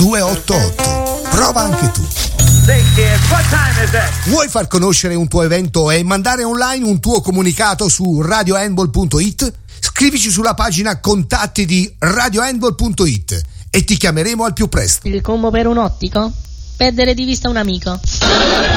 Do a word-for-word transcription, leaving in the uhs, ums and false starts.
due otto otto. Prova anche tu. Vuoi far conoscere un tuo evento e mandare online un tuo comunicato su radio handball punto it? Scrivici sulla pagina contatti di radio handball punto it e ti chiameremo al più presto. Il combo per un ottico? Perdere di vista un amico.